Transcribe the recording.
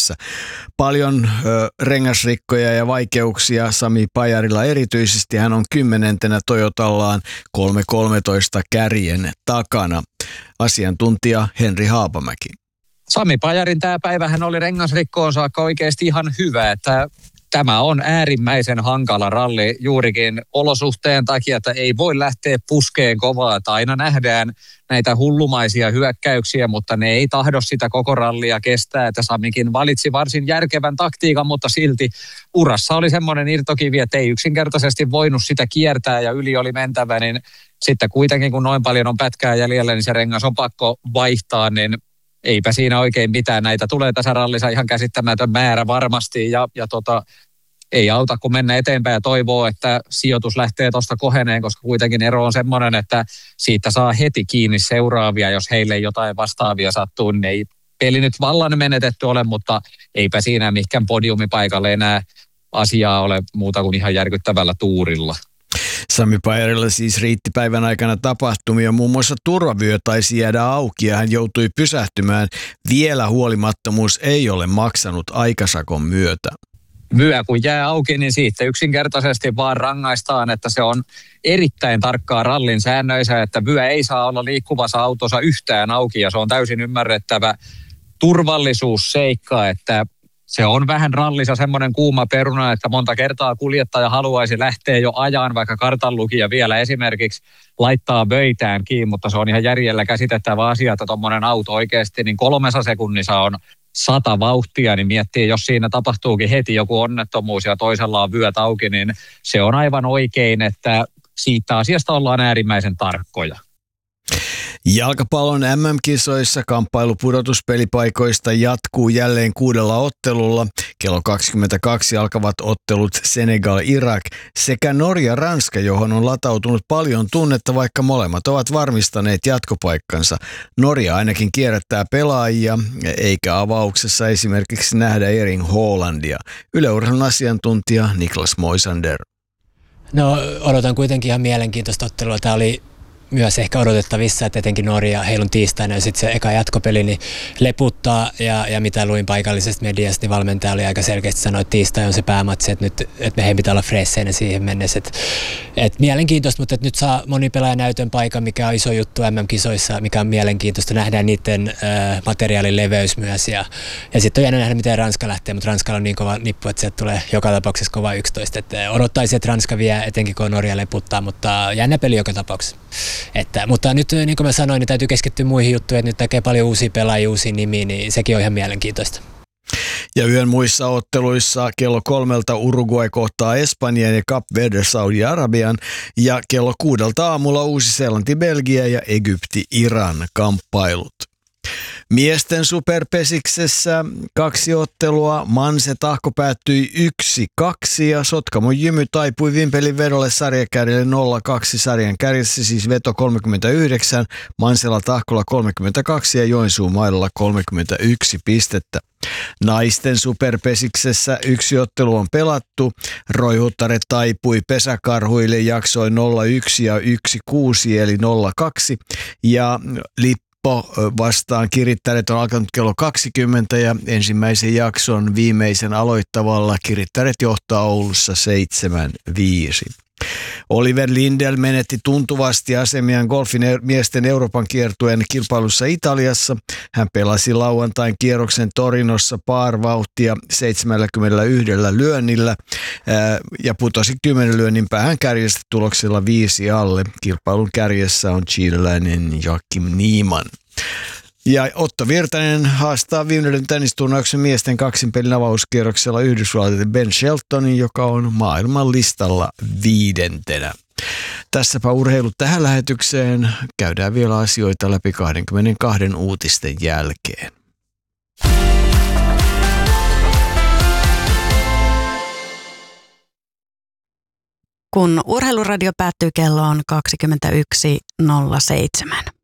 edessä. Paljon rengasrikkoja ja vaikeuksia Sami Pajarilla erityisesti. Hän on 10. Toyotallaan 3.13 kärjen takana. Asiantuntija Henri Haapamäki. Sami Pajarin tämä päivähän oli rengasrikkoon saakka oikeasti ihan hyvä, että tämä on äärimmäisen hankala ralli juurikin olosuhteen takia, että ei voi lähteä puskeen kovaa, että aina nähdään näitä hullumaisia hyökkäyksiä, mutta ne ei tahdo sitä koko rallia kestää, että Samikin valitsi varsin järkevän taktiikan, mutta silti urassa oli semmoinen irtokivi, että ei yksinkertaisesti voinut sitä kiertää ja yli oli mentävä, niin sitten kuitenkin kun noin paljon on pätkää jäljellä, niin se rengas on pakko vaihtaa, niin eipä siinä oikein mitään. Näitä tulee tässä rallissa ihan käsittämätön määrä varmasti ja ei auta kun mennä eteenpäin ja toivoo, että sijoitus lähtee tuosta koheneen, koska kuitenkin ero on semmoinen, että siitä saa heti kiinni seuraavia, jos heille jotain vastaavia sattuu, niin ei peli nyt vallan menetetty ole, mutta eipä siinä mikään podiumipaikalle enää asiaa ole muuta kuin ihan järkyttävällä tuurilla. Sami Pajarilla siis riitti päivän aikana tapahtumia, muun muassa turvavyö taisi jäädä auki ja hän joutui pysähtymään. Vielä huolimattomuus ei ole maksanut aikasakon myötä. Vyö kun jää auki, niin siitä yksinkertaisesti vaan rangaistaan, että se on erittäin tarkkaa rallin säännöissä, että vyö ei saa olla liikkuvassa autossa yhtään auki ja se on täysin ymmärrettävä turvallisuusseikka, että se on vähän rallissa semmoinen kuuma peruna, että monta kertaa kuljettaja haluaisi lähteä jo ajaan, vaikka kartanlukija vielä esimerkiksi laittaa vöitään kiinni, mutta se on ihan järjellä käsitettävä asia, että tuommoinen auto oikeasti niin 3 sekunnissa on 100 vauhtia, niin miettii, jos siinä tapahtuukin heti joku onnettomuus ja toisella on vyöt auki, niin se on aivan oikein, että siitä asiasta ollaan äärimmäisen tarkkoja. Jalkapallon MM-kisoissa kamppailu pudotuspelipaikoista jatkuu jälleen 6 ottelulla. Kello 22 alkavat ottelut Senegal-Irak sekä Norja-Ranska, johon on latautunut paljon tunnetta, vaikka molemmat ovat varmistaneet jatkopaikkansa. Norja ainakin kierrättää pelaajia, eikä avauksessa esimerkiksi nähdä Erling Haalandia. Yle Urheilun asiantuntija Niklas Moisander. No odotan kuitenkin ihan mielenkiintoista ottelua. Tämä oli myös ehkä odotettavissa, että etenkin Norja heilun tiistaina ja sitten se eka jatkopeli niin leputtaa ja mitä luin paikallisesta mediasta, niin valmentaja oli aika selkeästi sanoi, että tiistai on se päämatsi, että nyt että meidän pitää olla freesseinä siihen mennessä. Et mielenkiintoista, mutta nyt saa monipelaajanäytön paikan, mikä on iso juttu MM-kisoissa, mikä on mielenkiintoista. Nähdään niiden materiaalin leveys myös ja sitten on jännä nähdä, miten Ranska lähtee, mutta Ranskalla on niin kova nippu, että sieltä tulee joka tapauksessa kova 11. Että odottaisi, että Ranska vie etenkin kun Norja leputtaa, mutta jännä peli joka tapauksessa. Mutta nyt niin kuin mä sanoin, niin täytyy keskittyä muihin juttuihin, että nyt näkee paljon uusia pelaajia, uusia nimiä, niin sekin on ihan mielenkiintoista. Ja yön muissa otteluissa kello 3 Uruguay kohtaa Espanjan ja Cap Verde Saudi-Arabian ja kello 6 aamulla Uusi-Seelanti Belgia ja Egypti Iran kamppailut. Miesten superpesiksessä 2 ottelua. Manse Tahko päättyi 1-2 ja Sotkamon Jymy taipui Vimpelin vedolle sarjakärjelle 0-2 sarjan kärjessä, siis veto 39, Mansella Tahkolla 32 ja Joensuun Mailolla 31 pistettä. Naisten superpesiksessä 1 ottelu on pelattu. Roihuttare taipui Pesäkarhuille jaksoi 0-1 ja 1-6 eli 0-2 ja vastaan Kirittäret on alkanut kello 20 ja ensimmäisen jakson viimeisen aloittavalla Kirittäret johtaa Oulussa 7-5. Oliver Lindell menetti tuntuvasti asemiaan golfin miesten Euroopan kiertueen kilpailussa Italiassa. Hän pelasi lauantain kierroksen Torinossa par-vauhtia 71 lyönnillä ja putosi 10 lyönnin päähän kärjestä tuloksella 5 alle. Kilpailun kärjessä on chileläinen Joakim Niemann. Ja Otto Virtanen haastaa Wimbledon tennisturnauksen miesten kaksinpelin avauskierroksella yhdysvaltalaisen Ben Sheltonin, joka on maailman listalla 5. Tässäpä urheilu tähän lähetykseen. Käydään vielä asioita läpi 22 uutisten jälkeen. Kun Urheiluradio päättyy kelloon 21.07.